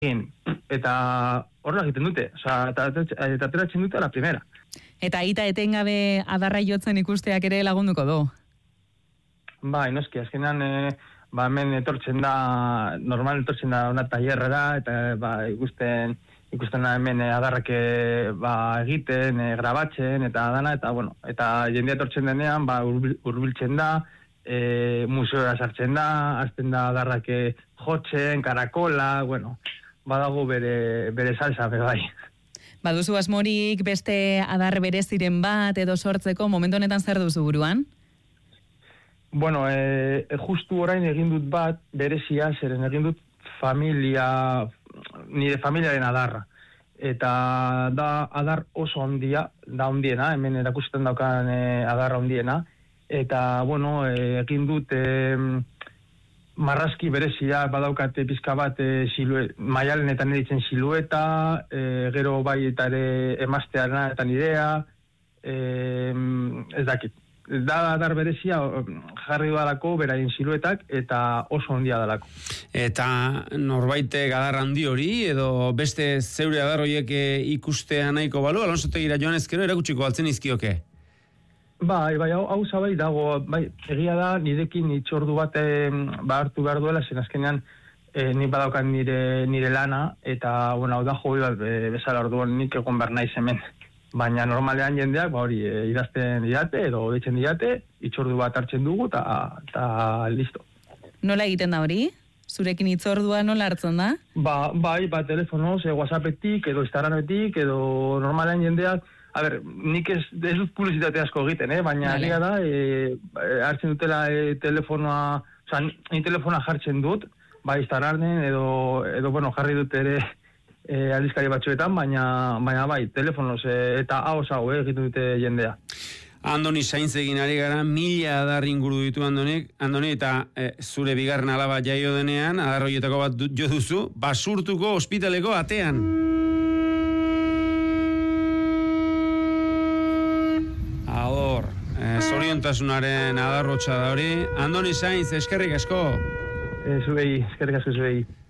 eta horrela egiten dute, eta ateratzen dute a la primera. Eta aita etengabe adarra jotzen ikusteak ere lagunduko du? Bai, noski, azkenean, hemen normal etortzen da una tallerrera, eta ikusten da hemen adarrak egiten, grabatzen, eta dana, eta jendea etortzen denean, hurbiltzen da, museora sartzen da, azten da adarrak jotzen, karakola, badago bere salsa, bai. Baduzu asmorik beste adar bereziren bat edo sortzeko, momentu honetan zer duzu buruan? Justu orain egin dut bat berezia, zeren egin dut nire familiaren adarra. Eta da adar oso ondiena, hemen erakusten daukan adarra ondiena. Eta, egin dut marrazki berezia, badaukate pizka bat maialenetan editzen silueta, gero bai eta ere emaztearena eta nirea, ez dakit. Da adar berezia jarri dalako beraien siluetak eta oso ondia dalako. Eta norbaitek adar handi hori edo beste zeure adar horiek ikustea nahiko balu, Alonsotegira joan ezkero erakutsiko altzen izkioke? Bai, hau zabai dago, egia da nirekin itxordu bat hartu behar duela, zen azkenean nik badaukan nire lana, eta hau da jobi bat bezala orduan nik egon behar naiz hemen. Baina normalean jendeak idazten didate edo deitzen didate, itxordu bat hartzen dugu eta listo. Nola egiten da hori? Zurekin itzordua nola hartzen da? Bai, telefonoz, WhatsAppetik edo Instagrametik edo normalean jendeak, nik ez dut publizitate asko egiten, baina egia da, hartzen dutela telefonoa, ni telefonoa jartzen dut, bai Instagramen edo jarri dut ere aldizkari batzuetan, baina bai, telefonoz eta hau egiten dute jendea. Andoni Sainz egin ari gara, 1000 adar inguru ditu Andoni, eta zure bigarren alaba jaio denean, adar horietako bat jo duzu, Basurtuko ospitaleko atean. Ador, zoriontasunaren adarrotxa da hori. Andoni Sainz, eskerrik asko. Eskerrik asko zuei.